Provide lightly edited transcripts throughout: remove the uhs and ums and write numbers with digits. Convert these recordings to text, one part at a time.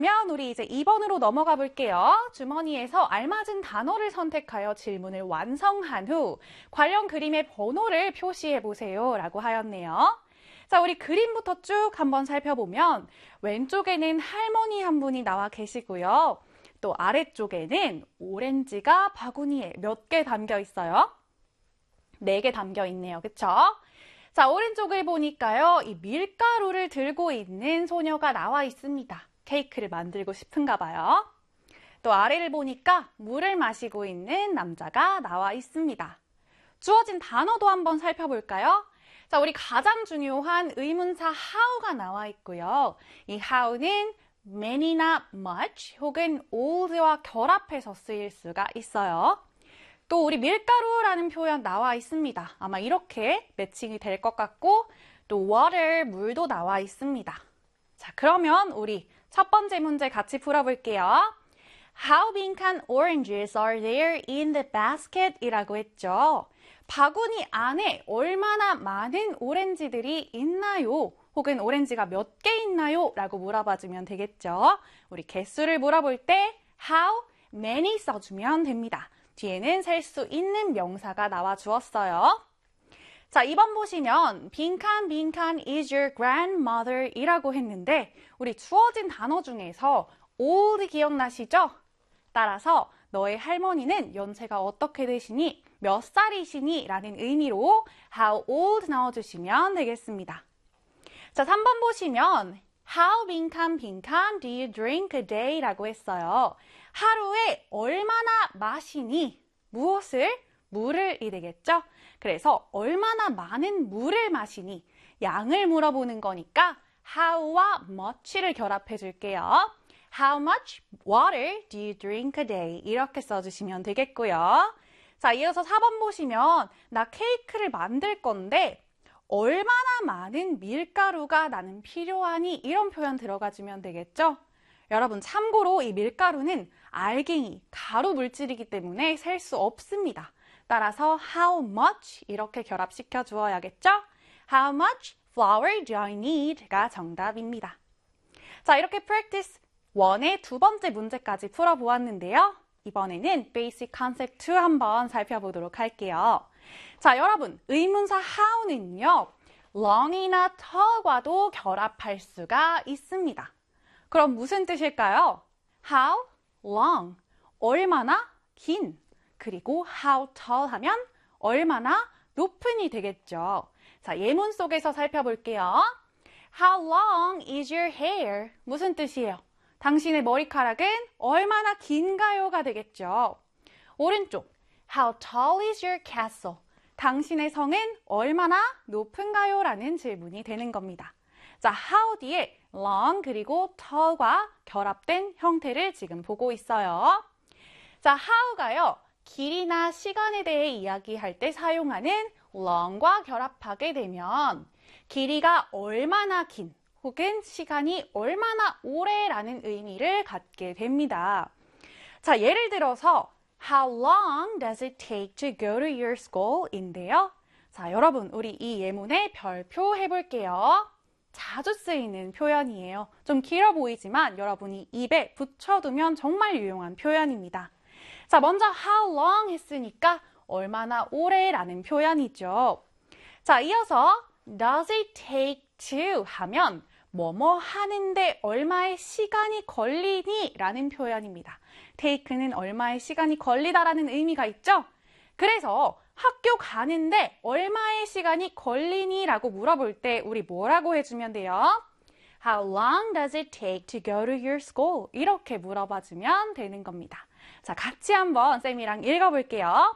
그러면 우리 이제 2번으로 넘어가 볼게요. 주머니에서 알맞은 단어를 선택하여 질문을 완성한 후 관련 그림의 번호를 표시해 보세요 라고 하였네요. 자, 우리 그림부터 쭉 한번 살펴보면 왼쪽에는 할머니 한 분이 나와 계시고요. 또 아래쪽에는 오렌지가 바구니에 몇 개 담겨 있어요? 4개 담겨 있네요. 그쵸? 자, 오른쪽을 보니까요. 이 밀가루를 들고 있는 소녀가 나와 있습니다. 케이크를 만들고 싶은가 봐요. 또 아래를 보니까 물을 마시고 있는 남자가 나와 있습니다. 주어진 단어도 한번 살펴볼까요? 자, 우리 가장 중요한 의문사 how가 나와 있고요. 이 how는 many나 much 혹은 old와 결합해서 쓰일 수가 있어요. 또 우리 밀가루라는 표현 나와 있습니다. 아마 이렇게 매칭이 될 것 같고 또 water, 물도 나와 있습니다. 자, 그러면 우리 첫 번째 문제 같이 풀어볼게요. How 빈칸 oranges are there in the basket? 이라고 했죠. 바구니 안에 얼마나 많은 오렌지들이 있나요? 혹은 오렌지가 몇 개 있나요? 라고 물어봐주면 되겠죠. 우리 개수를 물어볼 때 how many 써주면 됩니다. 뒤에는 셀 수 있는 명사가 나와 주었어요. 자, 2번 보시면 빈칸 is your grandmother 이라고 했는데 우리 주어진 단어 중에서 old 기억나시죠? 따라서 너의 할머니는 연세가 어떻게 되시니? 몇 살이시니? 라는 의미로 how old 넣어주시면 되겠습니다. 자, 3번 보시면 How 빈칸 do you drink a day? 라고 했어요. 하루에 얼마나 마시니? 무엇을? 물을 이 되겠죠? 그래서 얼마나 많은 물을 마시니? 양을 물어보는 거니까 how와 much를 결합해 줄게요. How much water do you drink a day? 이렇게 써주시면 되겠고요. 자, 이어서 4번 보시면 나 케이크를 만들 건데 얼마나 많은 밀가루가 나는 필요하니? 이런 표현 들어가주면 되겠죠? 여러분 참고로 이 밀가루는 알갱이, 가루 물질이기 때문에 셀 수 없습니다. 따라서 how much 이렇게 결합시켜 주어야겠죠? How much flour do I need?가 정답입니다. 자, 이렇게 practice 1의 두 번째 문제까지 풀어보았는데요. 이번에는 basic concept 2 한번 살펴보도록 할게요. 자, 여러분 의문사 how는요. long이나 tall과도 결합할 수가 있습니다. 그럼 무슨 뜻일까요? How long, 얼마나 긴, 그리고 how tall 하면 얼마나 높은이 되겠죠. 자, 예문 속에서 살펴볼게요. How long is your hair? 무슨 뜻이에요? 당신의 머리카락은 얼마나 긴가요?가 되겠죠. 오른쪽, How tall is your castle? 당신의 성은 얼마나 높은가요? 라는 질문이 되는 겁니다. 자, how 뒤에 long 그리고 tall과 결합된 형태를 지금 보고 있어요. 자, how가요. 길이나 시간에 대해 이야기할 때 사용하는 long과 결합하게 되면 길이가 얼마나 긴 혹은 시간이 얼마나 오래라는 의미를 갖게 됩니다. 자, 예를 들어서 How long does it take to go to your school? 인데요. 자, 여러분 우리 이 예문에 별표 해볼게요. 자주 쓰이는 표현이에요. 좀 길어 보이지만 여러분이 입에 붙여두면 정말 유용한 표현입니다. 자, 먼저 how long 했으니까 얼마나 오래라는 표현이죠. 자, 이어서 does it take to 하면 뭐뭐 하는데 얼마의 시간이 걸리니? 라는 표현입니다. take는 얼마의 시간이 걸리다라는 의미가 있죠? 그래서 학교 가는데 얼마의 시간이 걸리니? 라고 물어볼 때 우리 뭐라고 해주면 돼요? How long does it take to go to your school? 이렇게 물어봐주면 되는 겁니다. 자, 같이 한번 쌤이랑 읽어볼게요.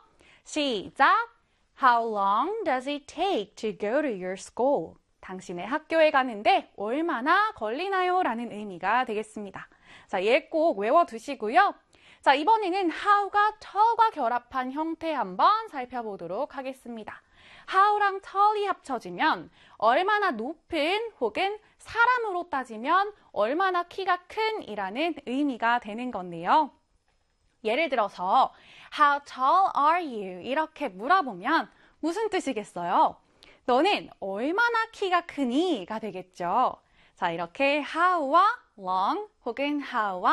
시작! How long does it take to go to your school? 당신의 학교에 가는데 얼마나 걸리나요? 라는 의미가 되겠습니다. 자, 얘 꼭 외워두시고요. 자, 이번에는 how가 tall과 결합한 형태 한번 살펴보도록 하겠습니다. how랑 tall이 합쳐지면 얼마나 높은 혹은 사람으로 따지면 얼마나 키가 큰 이라는 의미가 되는 건데요. 예를 들어서 How tall are you? 이렇게 물어보면 무슨 뜻이겠어요? 너는 얼마나 키가 크니? 가 되겠죠. 자, 이렇게 how와 long 혹은 how와